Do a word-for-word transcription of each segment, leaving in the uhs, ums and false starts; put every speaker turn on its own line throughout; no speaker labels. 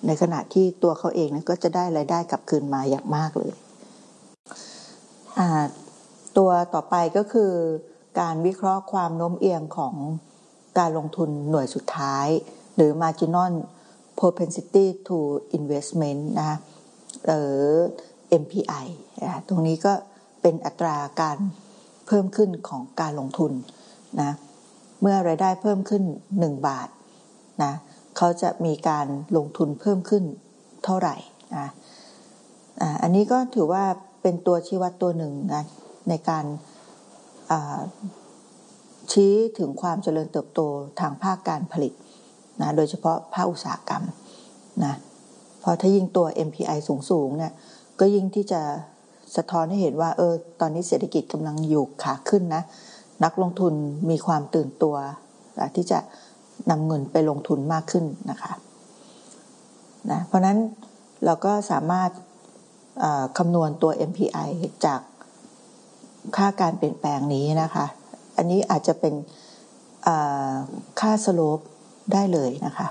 ในขณะที่ตัวเขาเองนะก็จะได้รายได้กลับคืนมาอย่างมากเลยตัวต่อไปก็คือการวิเคราะห์ความโน้มเอียงของการลงทุนหน่วยสุดท้ายหรือ marginal propensity to investment นะหรือ เอ็ม พี ไอ นะตรงนี้ก็เป็นอัตราการเพิ่มขึ้นของการลงทุนนะเมื่อรายได้เพิ่มขึ้นหนึ่งบาทนะเขาจะมีการลงทุนเพิ่มขึ้นเท่าไหร่นะอันนี้ก็ถือว่าเป็นตัวชี้วัดตัวหนึ่งนะในการชี้ถึงความเจริญเติบโตทางภาคการผลิตนะโดยเฉพาะภาคอุตสาหกรรมนะเพราะถ้ายิ่งตัว เอ็ม พี ไอ สูงๆเนี่ยก็ยิ่งที่จะสะท้อนให้เห็นว่าเออตอนนี้เศรษฐกิจกำลังอยู่ขาขึ้นนะนักลงทุนมีความตื่นตัวที่จะนำเงินไปลงทุนมากขึ้นนะคะนะเพราะนั้นเราก็สามารถคำนวณตัว เอ็ม พี ไอ จากค่าการเปลี่ยนแปลงนี้นะคะอันนี้อาจจะเป็นค่าสโลปได้เลยนะคะ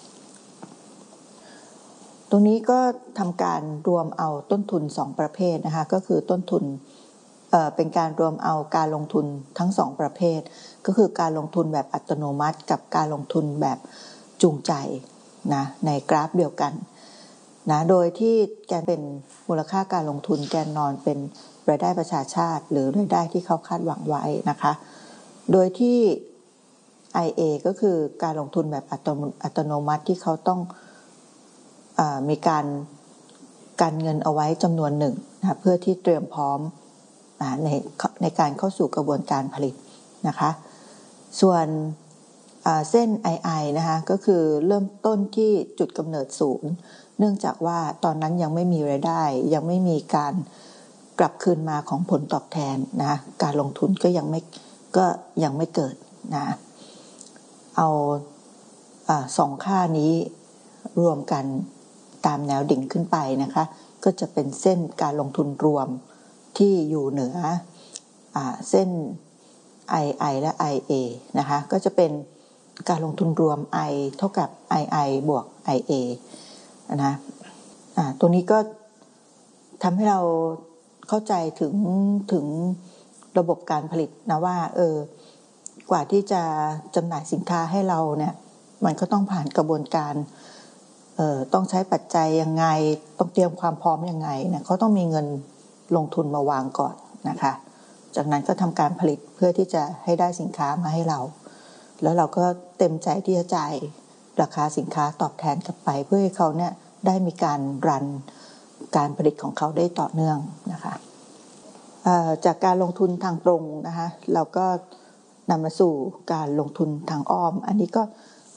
ตรงนี้ก็ทำการรวมเอาต้นทุนสองประเภทนะคะก็คือต้นทุนเอ่อเป็นการรวมเอาการลงทุนทั้งสองประเภทก็คือการลงทุนแบบอัตโนมัติกับการลงทุนแบบจูงใจนะในกราฟเดียวกันนะโดยที่แกนเป็นมูลค่าการลงทุนแกนนอนเป็นรายได้ประชาชาติหรือรายได้ที่เขาคาดหวังไว้นะคะโดยที่ ไอ เอ ก็คือการลงทุนแบบอัตโนมัติที่เขาต้องเอ่อมีการการเงินเอาไว้จำนวนหนึ่งนะเพื่อที่เตรียมพร้อมในในการเข้าสู่กระบวนการผลิตนะคะส่วนเส้น ไอ ไอ นะคะก็คือเริ่มต้นที่จุดกำเนิดศูนย์เนื่องจากว่าตอนนั้นยังไม่มีรายได้ยังไม่มีการกลับคืนมาของผลตอบแทนนะการลงทุนก็ยังไม่ก็ยังไม่เกิดนะเอาอ่าสองค่านี้รวมกันตามแนวดิ่งขึ้นไปนะคะก็จะเป็นเส้นการลงทุนรวมที่อยู่เหนืออ่าเส้น ไอ ไอ และ ไอ เอ นะคะก็จะเป็นการลงทุนรวม I เท่ากับ ไอ ไอ บวก ไอ เอ นะอ่าตัวนี้ก็ทำให้เราเข้าใจถึงถึงระบบการผลิตนะว่าเออกว่าที่จะจำหน่ายสินค้าให้เราเนี่ยมันก็ต้องผ่านกระบวนการเอ่อต้องใช้ปัจจัยยังไงต้องเตรียมความพร้อมยังไงเนี่ยเขาต้องมีเงินลงทุนมาวางก่อนนะคะจากนั้นก็ทำการผลิตเพื่อที่จะให้ได้สินค้ามาให้เราแล้วเราก็เต็มใจที่จะจ่ายราคาสินค้าตอบแทนกลับไปเพื่อให้เขาเนี่ยได้มีการรันการผลิตของเขาได้ต่อเนื่องนะคะจากการลงทุนทางตรงนะคะเราก็นำมาสู่การลงทุนทางอ้อมอันนี้ก็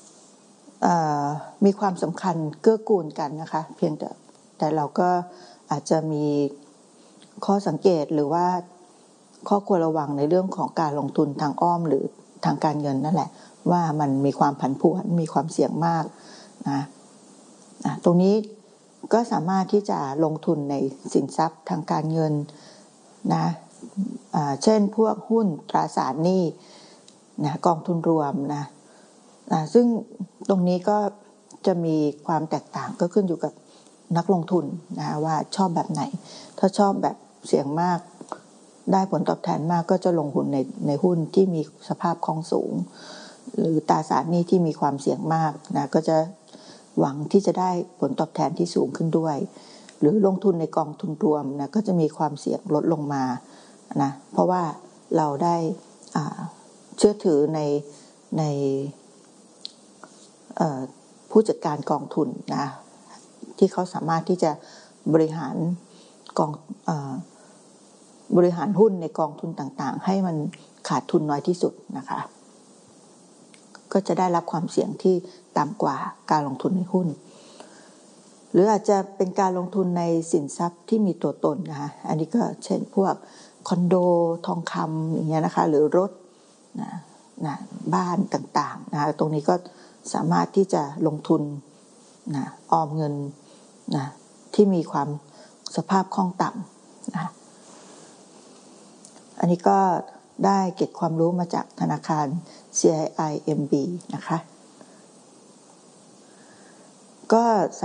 มีความสำคัญเกื้อกูลกันนะคะเพียงแต่แต่เราก็อาจจะมีข้อสังเกตหรือว่าข้อควรระวังในเรื่องของการลงทุนทางอ้อมหรือทางการเงินนั่นแหละว่ามันมีความผันผวนมีความเสี่ยงมากนะตรงนี้ก็สามารถที่จะลงทุนในสินทรัพย์ทางการเงินนะเช่นพวกหุ้นตราสารหนี้นะกองทุนรวมนะซึ่งตรงนี้ก็จะมีความแตกต่างก็ขึ้นอยู่กับนักลงทุนนะว่าชอบแบบไหนถ้าชอบแบบเสี่ยงมากได้ผลตอบแทนมากก็จะลงทุนในในหุ้นที่มีสภาพคล่องสูงหรือตราสารหนี้ที่มีความเสี่ยงมากนะก็จะหวังที่จะได้ผลตอบแทนที่สูงขึ้นด้วยหรือลงทุนในกองทุนรวมนะก็จะมีความเสี่ยงลดลงมานะเพราะว่าเราได้เชื่อถือในในผู้จัดการกองทุนนะที่เขาสามารถที่จะบริหารกองบริหารหุ้นในกองทุนต่างๆให้มันขาดทุนน้อยที่สุดนะคะก็จะได้รับความเสี่ยงที่ต่ำกว่าการลงทุนในหุ้นหรืออาจจะเป็นการลงทุนในสินทรัพย์ที่มีตัวตนนะคะอันนี้ก็เช่นพวกคอนโดทองคำอย่างเงี้ยนะคะหรือรถนะนะบ้านต่างๆนะคะตรงนี้ก็สามารถที่จะลงทุนนะออมเงินนะที่มีความสภาพคล่องต่ำนะอันนี้ก็ได้เก็บความรู้มาจากธนาคาร ซี ไอ ไอ เอ็ม บี นะคะก็